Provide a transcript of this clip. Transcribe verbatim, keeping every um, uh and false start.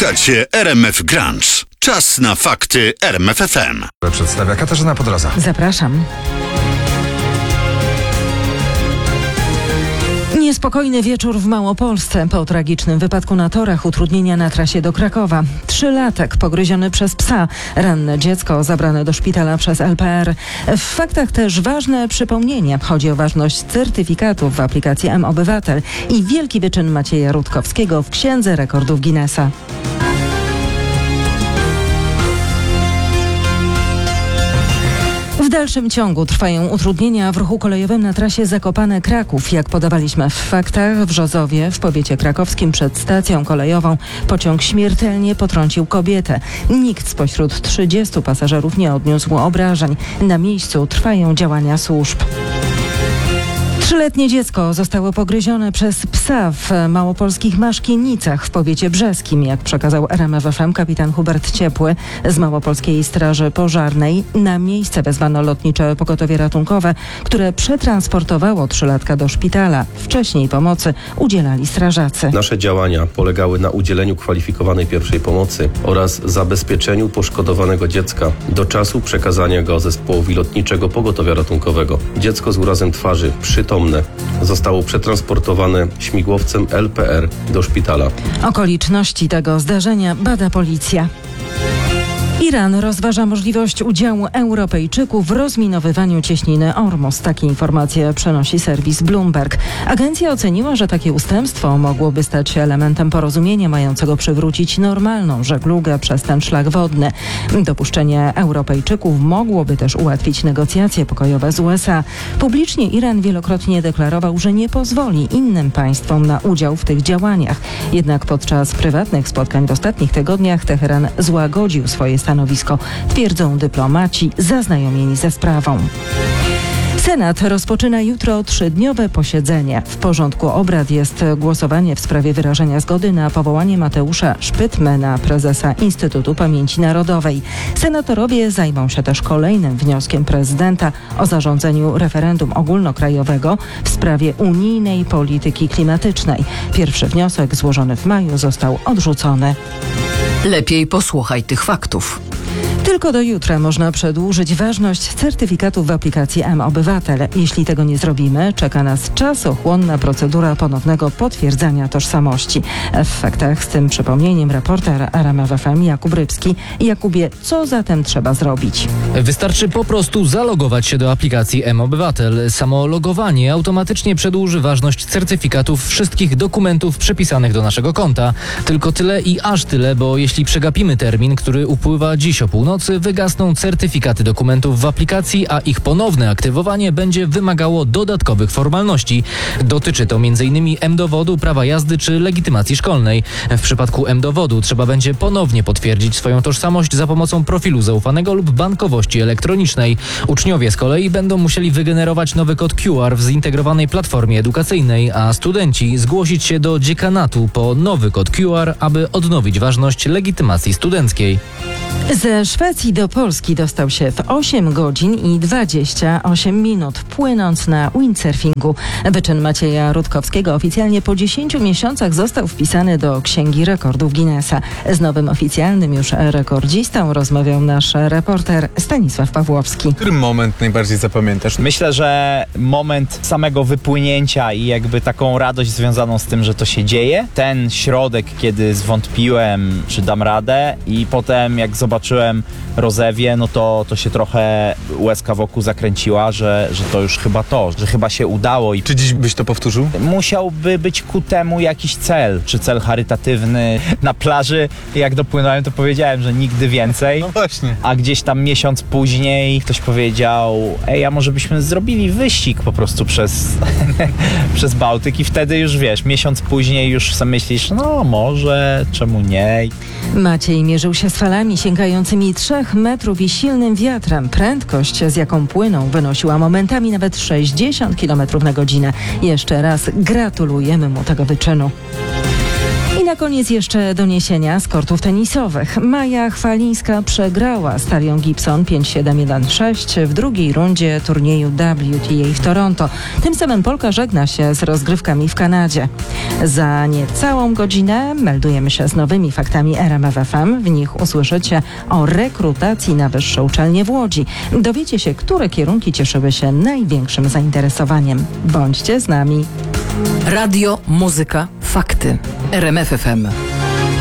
Słuchacie R M F Grunge. Czas na fakty R M F F M. Przedstawia Katarzyna Podroza. Zapraszam. Niespokojny wieczór w Małopolsce. Po tragicznym wypadku na torach utrudnienia na trasie do Krakowa. Trzylatek pogryziony przez psa. Ranne dziecko zabrane do szpitala przez L P R. W faktach też ważne przypomnienie. Chodzi o ważność certyfikatów w aplikacji M-Obywatel i wielki wyczyn Macieja Rutkowskiego w Księdze Rekordów Guinnessa. W dalszym ciągu trwają utrudnienia w ruchu kolejowym na trasie Zakopane-Kraków. Jak podawaliśmy w faktach, w Brzozowie, w powiecie krakowskim przed stacją kolejową pociąg śmiertelnie potrącił kobietę. Nikt spośród trzydziestu pasażerów nie odniósł obrażeń. Na miejscu trwają działania służb. Trzyletnie dziecko zostało pogryzione przez psa w małopolskich Maszkienicach w powiecie brzeskim. Jak przekazał R M F F M kapitan Hubert Ciepły z Małopolskiej Straży Pożarnej, na miejsce wezwano lotnicze pogotowie ratunkowe, które przetransportowało trzylatka do szpitala. Wcześniej pomocy udzielali strażacy. Nasze działania polegały na udzieleniu kwalifikowanej pierwszej pomocy oraz zabezpieczeniu poszkodowanego dziecka do czasu przekazania go zespołowi lotniczego pogotowia ratunkowego. Dziecko z urazem twarzy przytomne zostało przetransportowane śmigłowcem L P R do szpitala. Okoliczności tego zdarzenia bada policja. Iran rozważa możliwość udziału Europejczyków w rozminowywaniu cieśniny Ormus. Takie informacje przenosi serwis Bloomberg. Agencja oceniła, że takie ustępstwo mogłoby stać się elementem porozumienia mającego przywrócić normalną żeglugę przez ten szlak wodny. Dopuszczenie Europejczyków mogłoby też ułatwić negocjacje pokojowe z U S A. Publicznie Iran wielokrotnie deklarował, że nie pozwoli innym państwom na udział w tych działaniach. Jednak podczas prywatnych spotkań w ostatnich tygodniach Teheran złagodził swoje stanowisko, twierdzą dyplomaci zaznajomieni ze sprawą. Senat rozpoczyna jutro trzydniowe posiedzenie. W porządku obrad jest głosowanie w sprawie wyrażenia zgody na powołanie Mateusza Szpytmy na prezesa Instytutu Pamięci Narodowej. Senatorowie zajmą się też kolejnym wnioskiem prezydenta o zarządzeniu referendum ogólnokrajowego w sprawie unijnej polityki klimatycznej. Pierwszy wniosek złożony w maju został odrzucony. Lepiej posłuchaj tych faktów. Tylko do jutra można przedłużyć ważność certyfikatów w aplikacji M-Obywatel. Jeśli tego nie zrobimy, czeka nas czasochłonna procedura ponownego potwierdzania tożsamości. W faktach z tym przypomnieniem reporter R M F F M Jakub Rybski. Jakubie, co zatem trzeba zrobić? Wystarczy po prostu zalogować się do aplikacji M-Obywatel. Samo logowanie automatycznie przedłuży ważność certyfikatów wszystkich dokumentów przypisanych do naszego konta. Tylko tyle i aż tyle, bo jeśli przegapimy termin, który upływa dziś o północy, wygasną certyfikaty dokumentów w aplikacji, a ich ponowne aktywowanie będzie wymagało dodatkowych formalności. Dotyczy to m.in. M-dowodu, prawa jazdy czy legitymacji szkolnej. W przypadku M-dowodu trzeba będzie ponownie potwierdzić swoją tożsamość za pomocą profilu zaufanego lub bankowości elektronicznej. Uczniowie z kolei będą musieli wygenerować nowy kod Q R w zintegrowanej platformie edukacyjnej, a studenci zgłosić się do dziekanatu po nowy kod Q R, aby odnowić ważność legitymacji studenckiej. Ze Szwecji do Polski dostał się w osiem godzin i dwadzieścia osiem minut, płynąc na windsurfingu. Wyczyn Macieja Rutkowskiego oficjalnie po dziesięciu miesiącach został wpisany do Księgi Rekordów Guinnessa. Z nowym oficjalnym już rekordzistą rozmawiał nasz reporter Stanisław Pawłowski. Który moment najbardziej zapamiętasz? Myślę, że moment samego wypłynięcia i jakby taką radość związaną z tym, że to się dzieje. Ten środek, kiedy zwątpiłem, czy dam radę, i potem jak zobaczyłem rozewie, no to, to się trochę łezka wokół zakręciła, że, że to już chyba to, że chyba się udało. I Czy dziś byś to powtórzył? musiałby być ku temu jakiś cel, czy cel charytatywny. Na plaży, jak dopłynąłem, to powiedziałem, że nigdy więcej. No właśnie. A gdzieś tam miesiąc później ktoś powiedział: ej, a może byśmy zrobili wyścig po prostu przez, przez Bałtyk, i wtedy już wiesz, miesiąc później już sobie myślisz, no może, czemu nie. Maciej mierzył się z falami sięgającymi trzech metrów i silnym wiatrem. Prędkość, z jaką płynął, wynosiła momentami nawet sześćdziesiąt kilometrów na godzinę. Jeszcze raz gratulujemy mu tego wyczynu. I na na koniec jeszcze doniesienia z kortów tenisowych. Maja Chwalińska przegrała z Talią Gibson pięć siedem jeden sześć w drugiej rundzie turnieju W T A w Toronto. Tym samym Polka żegna się z rozgrywkami w Kanadzie. Za niecałą godzinę meldujemy się z nowymi faktami R M F F M. W nich usłyszycie o rekrutacji na wyższe uczelnie w Łodzi. Dowiecie się, które kierunki cieszyły się największym zainteresowaniem. Bądźcie z nami. Radio, muzyka, fakty. R M F F M.